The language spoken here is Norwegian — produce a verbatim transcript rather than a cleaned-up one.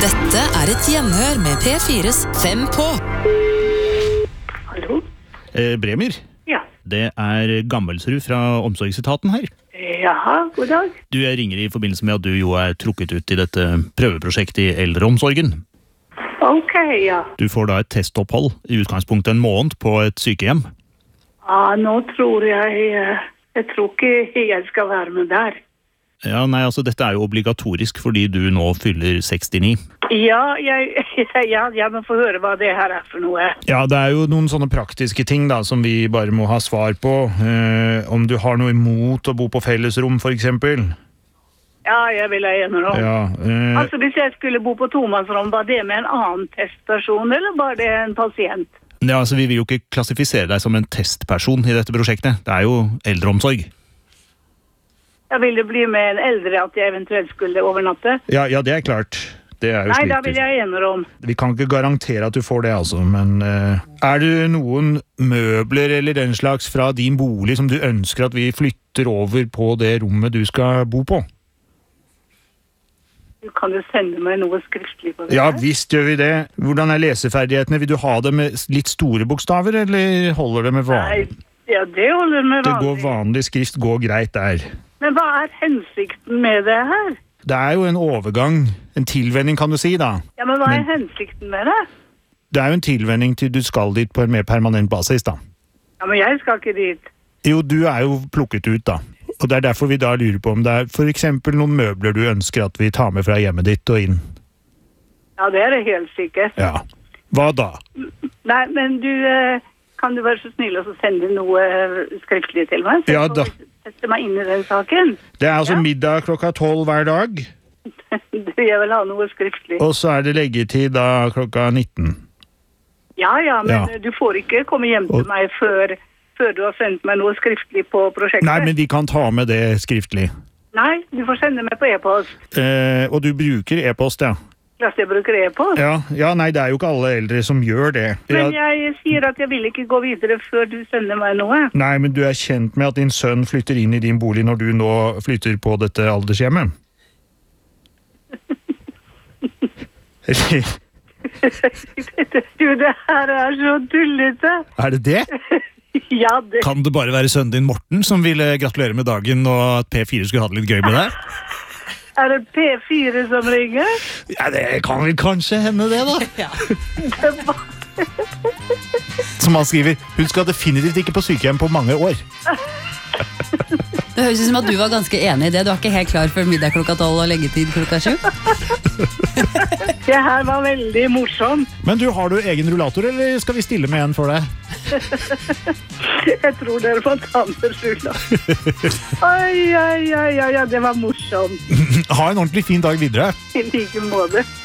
Dette er et gjenhør med P fires Fem på. Hallo? Eh, Bremer? Ja. Det er Gammelsrud fra Omsorgsetaten her. Jaha, god dag. Du, jeg ringer i forbindelse med at du jo er trukket ut i dette prøveprosjektet i eldreomsorgen. Ok, ja. Du får da et testopphold, i utgangspunktet en måned, på et sykehjem. Ja, nå tror jeg... eh, Jeg tror ikke jeg skal være med der. Ja, nei, altså dette er jo obligatorisk fordi du nå fyller sekstini. Ja, jeg, ja, jeg må få høre hva det her er for noe. Ja, det er jo noen sånne praktiske ting da, som vi bare må ha svar på. Eh, om du har noe imot å bo på fellesrom, for eksempel. Ja, jeg vil ha gjennom. Ja, eh, Altså, hvis jeg skulle bo på tomannsrom, var det med en annen testperson, eller var det en pasient? Ja, altså vi vil jo ikke klassifisere deg som en testperson i dette prosjektet. Det er jo eldreomsorg. Jeg ville bli med en eldre at jeg eventuelt skulle overnatte. ja, ja, det er klart. Det er jo Nei, da slik. vil jeg gjennom. Vi kan ikke garantere at du får det, altså, men eh, er det noen møbler eller den slags fra din bolig som du ønsker at vi flytter over på det rommet du skal bo på? Du kan jo sende meg noe skriftlig på det. Ja, her. visst gjør vi det. Hvordan er leseferdighetene? Vil du ha det med litt store bokstaver, eller holder det med Nei, vanlig? ja, det holder med Det går vanlig. vanlig skrift, går greit der. Men hva er hensikten med det her? Det er jo en overgang, en tilvenning kan du si da. Ja, men hva er Men- hensikten med det? Det er jo en tilvenning til du skal dit på en mer permanent basis da. Ja, men jeg skal ikke dit. Jo, du er jo plukket ut da. Og det er derfor vi da lurer på om det er for eksempel noen møbler du ønsker at vi tar med fra hjemmet ditt og inn. Ja, det er det helt sikkert. Ja. Hva da? Nei, men du, eh, kan du være så snill og så sende noe eh, skriftlig til meg? Så Ja, jeg da. får sette meg inn i den saken. Det er altså Ja. middag klokka tolv hver dag, Jeg vil ha noe skriftlig. og så er det leggetid da klokka nitten. Ja, ja, men Ja. eh, du får ikke komme hjem til Og- meg før, før du har sendt meg noe skriftlig på prosjektet. Nei, men vi kan ta med det skriftlig. Nei, du får sende meg på e-post. Eh, og du bruker e-post, ja. Klasse, jeg bruker e-post. ja. Ja, nei, det er jo ikke alle eldre som gjør det. Ja, Men jeg sier at jeg vil ikke gå videre før du sender meg noe. nei, men du er kjent med at din sønn flytter inn i din bolig når du nå flytter på dette aldershjemmet? Du, det her er så tullete. Er det det? Ja, det... Kan det bare være sønnen din Morten som ville gratulere med dagen og at P fire skulle ha det litt gøy med deg? Er det P fire som ringer? Ja, det kan vel kanskje hende det da. Som han skriver, hun skal definitivt ikke på sykehjem på mange år. Det høres ut som at du var ganske enig i det. Du er ikke helt klar for middag klokka tolv og leggetid klokka sju? Det her var veldig morsomt. Men du, har du egen rullator, eller skal vi stille med en for deg? Jeg tror dere må ta med rulla. Oi, oi, oi, oi, oi, det var morsomt. Ha en ordentlig fin dag videre. I like måte.